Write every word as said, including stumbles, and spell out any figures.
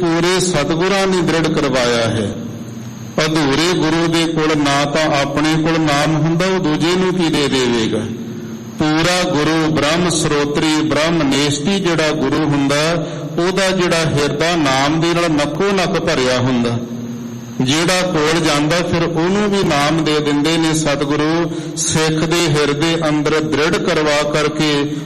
ਪੂਰੇ ਸਤਿਗੁਰਾਂ ਨੇ ਦ੍ਰਿੜ ਕਰਵਾਇਆ ਹੈ। ਅਧੂਰੇ ਗੁਰੂ ਦੇ ਕੋਲ ਨਾ ਤਾਂ ਆਪਣੇ ਕੋਲ ਨਾਮ ਹੁੰਦਾ, ਉਹ ਦੂਜੇ ਨੂੰ ਕੀ ਦੇ ਦੇਵੇਗਾ। ਪੂਰਾ ਗੁਰੂ ਬ੍ਰਹਮ ਸਰੋਤਰੀ ਬ੍ਰਹਮ ਨੇਸ਼ਟੀ ਜਿਹੜਾ ਗੁਰੂ ਹੁੰਦਾ, ਉਹਦਾ ਜਿਹੜਾ ਹਿਰਦਾ ਨਾਮ ਦੇ ਨਾਲ ਨੱਕੋ ਨੱਕ ਭਰਿਆ ਹੁੰਦਾ। ਜਿਹੜਾ ਕੋਲ ਜਾਂਦਾ ਫਿਰ ਉਹਨੂੰ ਵੀ ਨਾਮ ਦੇ ਦਿੰਦੇ ਨੇ ਸਤਿਗੁਰੂ। ਸਿੱਖ ਦੇ ਹਿਰਦੇ ਅੰਦਰ ਦ੍ਰਿੜ ਕਰਵਾ ਕਰਕੇ